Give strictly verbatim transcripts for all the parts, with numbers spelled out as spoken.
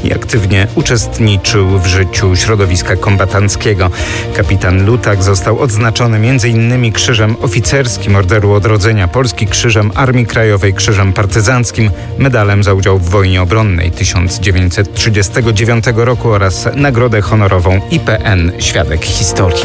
i aktywnie uczestniczył w życiu środowiska kombatanckiego. Kapitan Lutak został odznaczony między innymi Krzyżem Oficerskim Orderu Odrodzenia Polski, Krzyżem Armii Krajowej, Krzyżem Partyzanckim, medalem za udział w wojnie obronnej tysiąc dziewięćset trzydziestego dziewiątego roku oraz Nagrodę Honorową I P N Świadek Historii.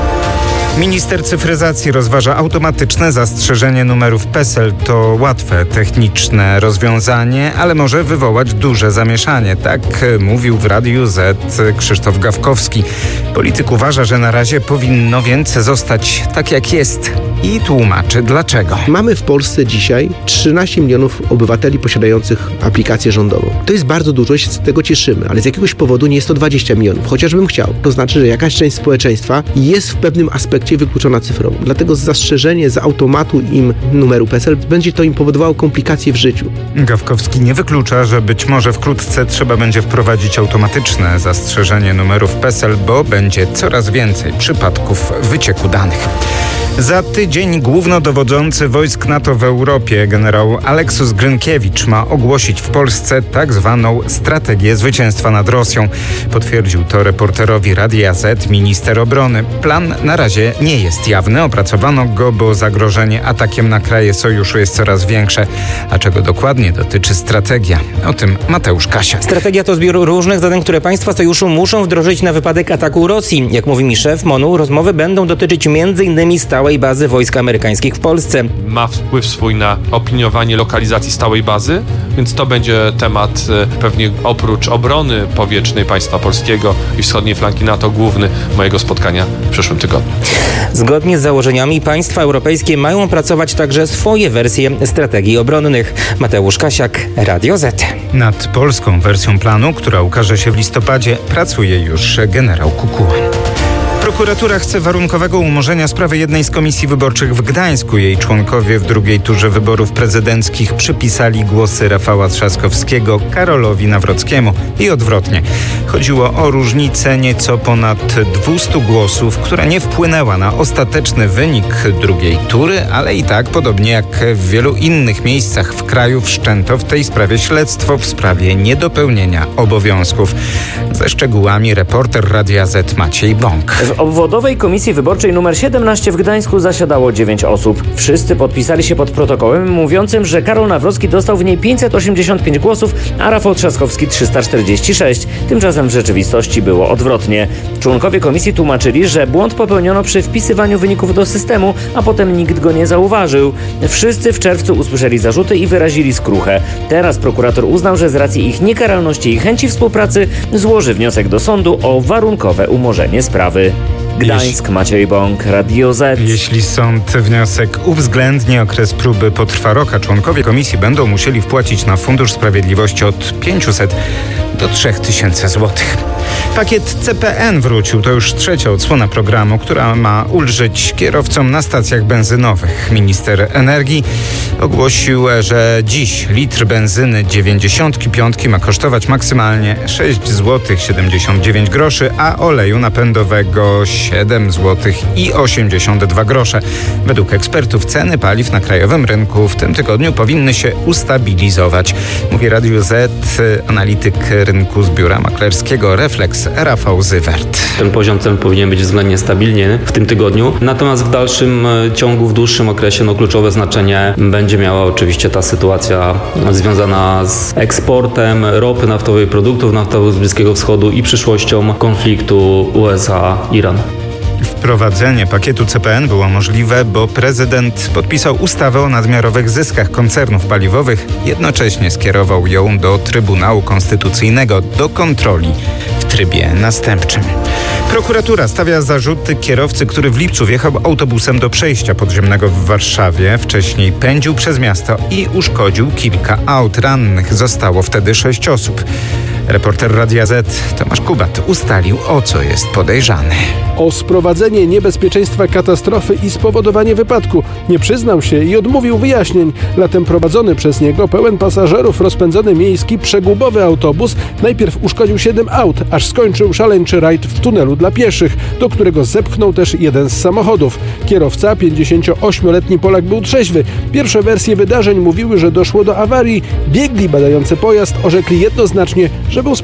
Minister cyfryzacji rozważa automatyczne zastrzeżenie numerów PESEL. To łatwe, techniczne rozwiązanie, ale może wywołać duże zamieszanie. Tak mówił w Radiu Z Krzysztof Gawkowski. Polityk uważa, że na razie powinno więc zostać tak jak jest i tłumaczy dlaczego. Mamy w Polsce dzisiaj trzynaście milionów obywateli posiadających aplikację rządową. To jest bardzo dużo i się z tego cieszymy, ale z jakiegoś powodu nie jest to dwadzieścia milionów, chociażbym chciał. To znaczy, że jakaś część społeczeństwa jest w pewnym aspekcie wykluczona cyfrowo. Dlatego zastrzeżenie z automatu im numeru PESEL będzie to im powodowało komplikacje w życiu. Gawkowski nie wyklucza, że być może wkrótce trzeba będzie wprowadzić automatyczne zastrzeżenie numerów PESEL, bo będzie coraz więcej przypadków wycieku danych. Za tydzień głównodowodzący wojsk NATO w Europie, generał Aleksus Grynkiewicz, ma ogłosić w Polsce tak zwaną strategię zwycięstwa nad Rosją. Potwierdził to reporterowi Radia Z minister obrony. Plan na razie nie jest jawny. Opracowano go, bo zagrożenie atakiem na kraje sojuszu jest coraz większe. A czego dokładnie dotyczy strategia? O tym Mateusz Kasiak. Strategia to zbiór różnych zadań, które państwa sojuszu muszą wdrożyć na wypadek ataku Rosji. Jak mówi mi szef MONU, rozmowy będą dotyczyć między innymi stałej bazy wojsk amerykańskich w Polsce. Ma wpływ swój na opiniowanie lokalizacji stałej bazy, więc to będzie temat pewnie oprócz obrony powietrznej państwa polskiego i wschodniej flanki NATO główny mojego spotkania w przyszłym tygodniu. Zgodnie z założeniami państwa europejskie mają opracować także swoje wersje strategii obronnych. Mateusz Kasiak, Radio Z. Nad polską wersją planu, która ukaże się w listopadzie, pracuje już generał Kukuła. Prokuratura chce warunkowego umorzenia sprawy jednej z komisji wyborczych w Gdańsku. Jej członkowie w drugiej turze wyborów prezydenckich przypisali głosy Rafała Trzaskowskiego Karolowi Nawrockiemu i odwrotnie. Chodziło o różnicę nieco ponad dwieście głosów, która nie wpłynęła na ostateczny wynik drugiej tury, ale i tak, podobnie jak w wielu innych miejscach w kraju, wszczęto w tej sprawie śledztwo w sprawie niedopełnienia obowiązków. Ze szczegółami reporter Radia Z Maciej Bąk. W obwodowej komisji wyborczej numer siedemnaście w Gdańsku zasiadało dziewięć osób. Wszyscy podpisali się pod protokołem mówiącym, że Karol Nawrocki dostał w niej pięćset osiemdziesiąt pięć głosów, a Rafał Trzaskowski trzysta czterdzieści sześć. Tymczasem w rzeczywistości było odwrotnie. Członkowie komisji tłumaczyli, że błąd popełniono przy wpisywaniu wyników do systemu, a potem nikt go nie zauważył. Wszyscy w czerwcu usłyszeli zarzuty i wyrazili skruchę. Teraz prokurator uznał, że z racji ich niekaralności i chęci współpracy złoży wniosek do sądu o warunkowe umorzenie sprawy. Gdańsk, Maciej Bąk, Radio Z. Jeśli sąd wniosek uwzględni, okres próby potrwa rok, a członkowie komisji będą musieli wpłacić na Fundusz Sprawiedliwości od pięćset do trzech tysięcy złotych. Pakiet C P N wrócił. To już trzecia odsłona programu, która ma ulżyć kierowcom na stacjach benzynowych. Minister energii ogłosił, że dziś litr benzyny dziewięćdziesiątki piątki ma kosztować maksymalnie sześć złotych siedemdziesiąt dziewięć groszy, a oleju napędowego siedem złotych osiemdziesiąt dwa grosze. Według ekspertów ceny paliw na krajowym rynku w tym tygodniu powinny się ustabilizować. Mówi Radiu Z analityk rynku z biura maklerskiego Reflex Rafał Zywert. Ten poziom cen powinien być względnie stabilny w tym tygodniu. Natomiast w dalszym ciągu, w dłuższym okresie no, kluczowe znaczenie będzie miała oczywiście ta sytuacja związana z eksportem ropy naftowej, produktów naftowych z Bliskiego Wschodu i przyszłością konfliktu U S A-Iran. Wprowadzenie pakietu C P N było możliwe, bo prezydent podpisał ustawę o nadmiarowych zyskach koncernów paliwowych. Jednocześnie skierował ją do Trybunału Konstytucyjnego do kontroli w trybie następczym. Prokuratura stawia zarzuty kierowcy, który w lipcu wjechał autobusem do przejścia podziemnego w Warszawie. Wcześniej pędził przez miasto i uszkodził kilka aut. Rannych zostało wtedy sześć osób. Reporter Radia Z Tomasz Kubat ustalił, o co jest podejrzany. O sprowadzenie niebezpieczeństwa katastrofy i spowodowanie wypadku. Nie przyznał się i odmówił wyjaśnień. Latem prowadzony przez niego pełen pasażerów rozpędzony miejski przegubowy autobus najpierw uszkodził siedem aut, aż skończył szaleńczy rajd w tunelu dla pieszych, do którego zepchnął też jeden z samochodów. Kierowca, pięćdziesięcioośmioletni Polak, był trzeźwy. Pierwsze wersje wydarzeń mówiły, że doszło do awarii. Biegli badający pojazd orzekli jednoznacznie, że był